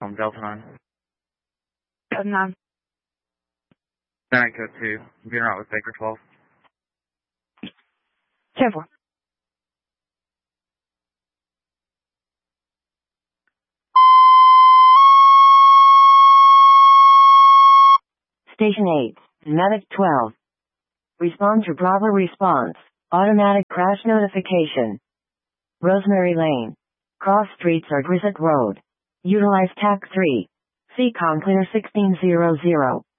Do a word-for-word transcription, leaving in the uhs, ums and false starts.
Um, Delta nine. Code nine. Then code two. I'm being right with Baker twelve. ten four. Station eight, Medic twelve. Respond to Bravo response. Automatic crash notification. Rosemary Lane. Cross streets or Grizzett Road. Utilize T A C three. C COM clear sixteen zero zero.